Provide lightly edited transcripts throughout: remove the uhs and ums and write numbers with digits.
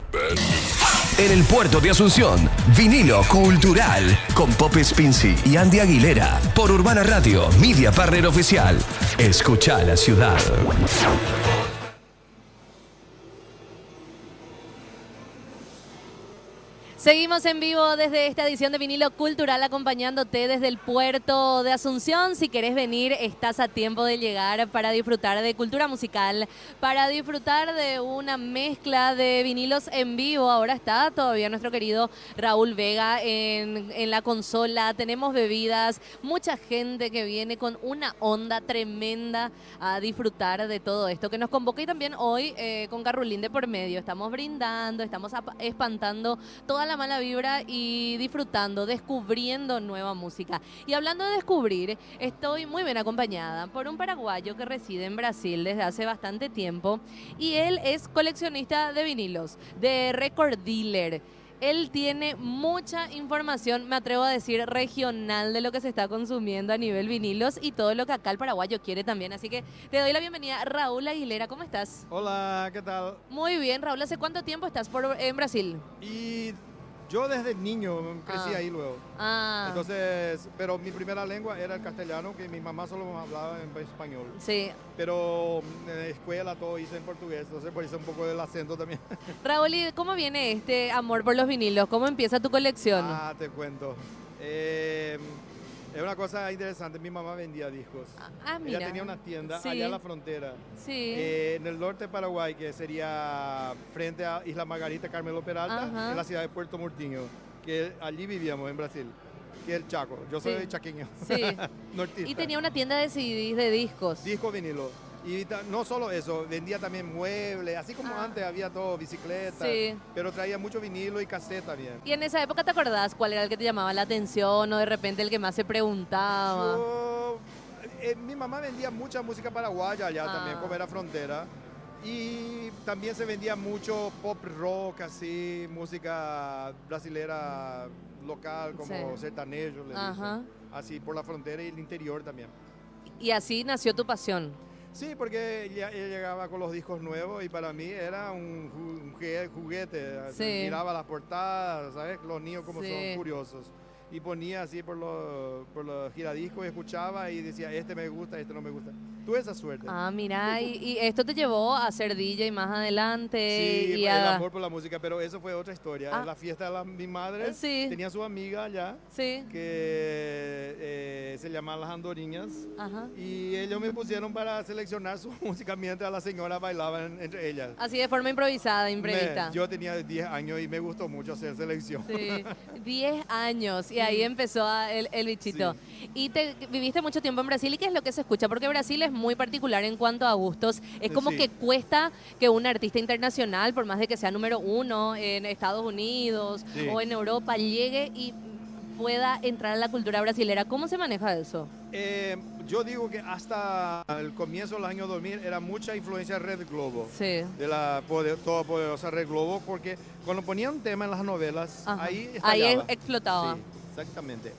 En el puerto de Asunción, vinilo cultural con Pope Spincy y Andy Aguilera por Urbana Radio, Media Partner Oficial. Escucha la ciudad. Seguimos en vivo desde esta edición de Vinilo Cultural acompañándote desde el puerto de Asunción. Si querés venir, estás a tiempo de llegar para disfrutar de cultura musical, para disfrutar de una mezcla de vinilos en vivo. Ahora está todavía nuestro querido Raúl Vega en la consola. Tenemos bebidas, mucha gente que viene con una onda tremenda a disfrutar de todo esto que nos convoca. Y también hoy con Carrulín de por medio. Estamos brindando, estamos espantando toda la mala vibra y disfrutando, descubriendo nueva música. Y hablando de descubrir, estoy muy bien acompañada por un paraguayo que reside en Brasil desde hace bastante tiempo y él es coleccionista de vinilos, de record dealer. Él tiene mucha información, me atrevo a decir, regional de lo que se está consumiendo a nivel vinilos y todo lo que acá el paraguayo quiere también. Así que te doy la bienvenida, Raúl Aguilera. ¿Cómo estás? Hola, ¿qué tal? Muy bien, Raúl. ¿Hace cuánto tiempo estás en Brasil? Y yo desde niño crecí ahí luego. Entonces, pero mi primera lengua era el castellano, que mi mamá solo hablaba en español. Sí. Pero en la escuela todo hice en portugués, entonces por eso un poco del acento también. Raúl, ¿y cómo viene este amor por los vinilos? ¿Cómo empieza tu colección? Te cuento. Es una cosa interesante, mi mamá vendía discos. Mira. Ella tenía una tienda allá en la frontera. Sí. En el norte de Paraguay, que sería frente a Isla Margarita, Carmelo Peralta, en la ciudad de Puerto Murtinho, que allí vivíamos en Brasil, que es el Chaco. Yo soy chaqueño. Sí. Nortista. Y tenía una tienda de CDs, de discos. Disco vinilo. Y no solo eso, vendía también muebles, así como antes había todo, bicicletas, pero traía mucho vinilo y cassette también. ¿Y en esa época te acordás cuál era el que te llamaba la atención o de repente el que más se preguntaba? Mi mamá vendía mucha música paraguaya allá también, como era frontera. Y también se vendía mucho pop rock, así, música brasilera local, como sertanejo, le dicen. Así por la frontera y el interior también. Y así nació tu pasión. Sí, porque ella llegaba con los discos nuevos y para mí era un juguete. Sí. Miraba las portadas, ¿sabes? Los niños como son curiosos. Y ponía así por los giradiscos y escuchaba y decía, este me gusta, este no me gusta. Tuve esa suerte. Mira, y esto te llevó a ser DJ más adelante. Sí, el amor por la música, pero eso fue otra historia. En la fiesta de mi madre tenía su amiga allá, que se llamaban Las Andoriñas. Y ellos me pusieron para seleccionar su música mientras las señoras bailaban entre ellas. Así de forma improvisada, imprevista. Yo tenía 10 años y me gustó mucho hacer selección. Sí, 10 años. Y ahí empezó el bichito. Sí. Y viviste mucho tiempo en Brasil. ¿Y qué es lo que se escucha? Porque Brasil es muy particular en cuanto a gustos. Es como que cuesta que un artista internacional, por más de que sea número uno en Estados Unidos o en Europa, llegue y pueda entrar a la cultura brasilera. ¿Cómo se maneja eso? Yo digo que hasta el comienzo del año 2000 era mucha influencia de Red Globo, de la todopoderosa Red Globo, porque cuando ponían un tema en las novelas, ahí explotaba. Sí, exactamente.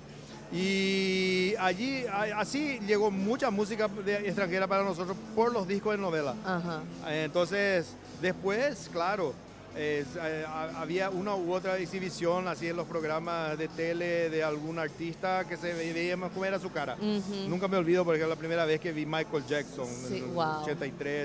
Y allí, así llegó mucha música extranjera para nosotros por los discos de novela. Entonces, después, claro, había una u otra exhibición así en los programas de tele de algún artista que se veía más cómo era su cara. Nunca me olvido porque era la primera vez que vi Michael Jackson en el 83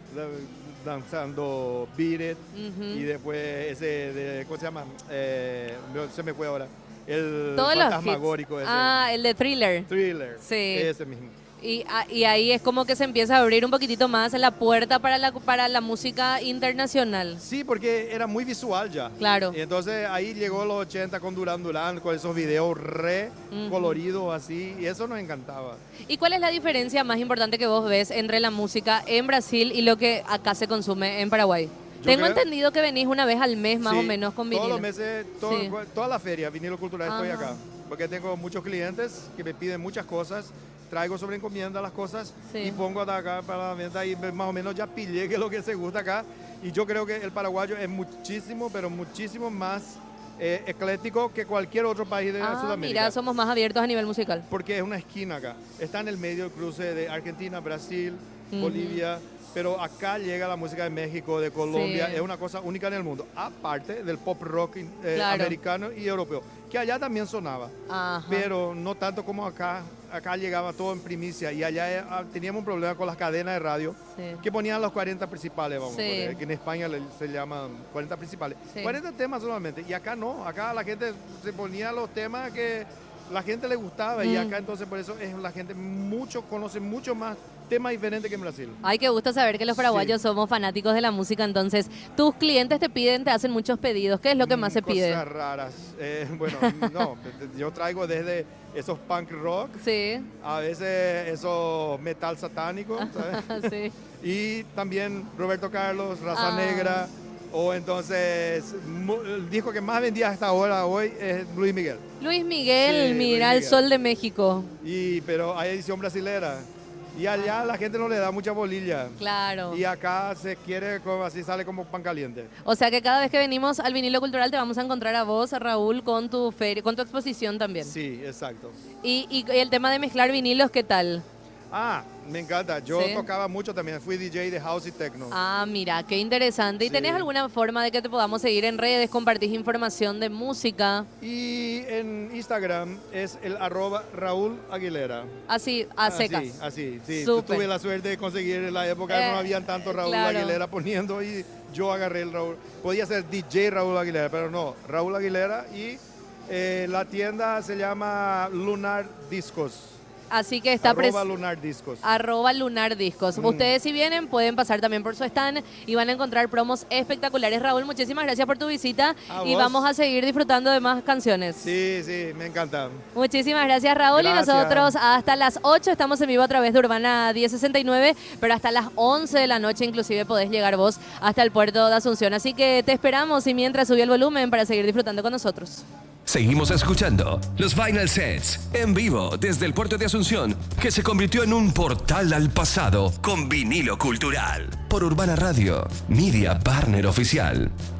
danzando Beat It, y después ese ¿cómo se llama? Se me fue ahora. El fantasmagórico ese. El de Thriller. Thriller. Sí. Ese mismo. Y ahí es como que se empieza a abrir un poquitito más la puerta para la música internacional. Sí, porque era muy visual ya. Claro. Y entonces ahí llegó los 80 con Duran Duran, con esos videos coloridos así, y eso nos encantaba. ¿Y cuál es la diferencia más importante que vos ves entre la música en Brasil y lo que acá se consume en Paraguay? Tengo entendido que venís una vez al mes más o menos con vinilo. Todos los meses, toda la feria, vinilo cultural, estoy acá. Porque tengo muchos clientes que me piden muchas cosas, traigo sobre encomienda las cosas y pongo acá para la venta y más o menos ya pillé que es lo que se gusta acá. Y yo creo que el paraguayo es muchísimo, pero muchísimo más ecléctico que cualquier otro país de Sudamérica. Mira, somos más abiertos a nivel musical. Porque es una esquina acá. Está en el medio del cruce de Argentina, Brasil, Bolivia, pero acá llega la música de México, de Colombia, Sí. es una cosa única en el mundo, aparte del pop rock Claro. americano y europeo, que allá también sonaba, Ajá. pero no tanto como acá. Acá llegaba todo en primicia y allá teníamos un problema con las cadenas de radio Sí. que ponían los 40 principales, vamos Sí. a poner, que en España se llaman 40 principales. Sí. 40 temas solamente, y acá no, acá la gente se ponía los temas que la gente le gustaba y acá entonces por eso la gente conoce mucho más temas diferentes que en Brasil. Ay, qué gusto saber que los paraguayos somos fanáticos de la música. Entonces, tus clientes te hacen muchos pedidos. ¿Qué es lo que más se pide? Cosas raras. Bueno, no, yo traigo desde esos punk rock, Sí. a veces esos metal satánico, ¿sabes? Sí. Y también Roberto Carlos, Raza Ah. Negra, o entonces el disco que más vendía hasta ahora hoy es Luis Miguel. Luis Miguel, Sí, mira Luis el Miguel. sol de México. Pero hay edición brasilera. Y allá la gente no le da mucha bolilla. Claro. Y acá se quiere, así sale como pan caliente. O sea que cada vez que venimos al vinilo cultural te vamos a encontrar a vos, Raúl, con tu con tu exposición también. Sí, exacto. Y el tema de mezclar vinilos, ¿qué tal? Me encanta. Yo Sí. tocaba mucho también. Fui DJ de house y techno. Mira, qué interesante. ¿Y Sí. tenés alguna forma de que te podamos seguir en redes? ¿Compartís información de música? Y en Instagram es el @Raúl Aguilera. Así, a secas. Así, sí. Súper. Tuve la suerte de conseguir en la época que no habían tanto Raúl claro. Aguilera poniendo y yo agarré el Raúl. Podía ser DJ Raúl Aguilera, pero no, Raúl Aguilera y la tienda se llama Lunar Discos. Así que está Lunar Discos. @Lunar Discos. Ustedes si vienen pueden pasar también por su stand y van a encontrar promos espectaculares. Raúl, muchísimas gracias por tu visita A y vos. vamos a seguir disfrutando de más canciones. Sí, me encanta. Muchísimas gracias, Raúl. Gracias. Y nosotros hasta las 8 estamos en vivo a través de Urbana 1069, pero hasta las 11 de la noche inclusive podés llegar vos hasta el puerto de Asunción. Así que te esperamos y mientras subí el volumen para seguir disfrutando con nosotros. Seguimos escuchando los Vinyl Sets en vivo desde el puerto de Asunción, que se convirtió en un portal al pasado con vinilo cultural. Por Urbana Radio, Media Partner Oficial.